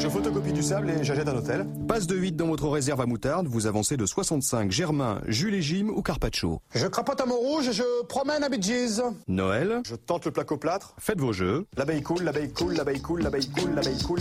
Je photocopie du sable et j'achète un hôtel. Passe de 8 dans votre réserve à moutarde, vous avancez de 65 Germain, Jules et Jim ou Carpaccio. Je crapote à Montrouge et je promène à Bee Gees. Noël, Je tente le plaque au plâtre. faites vos jeux. L'abeille cool, l'abeille cool, l'abeille cool, l'abeille cool, l'abeille cool.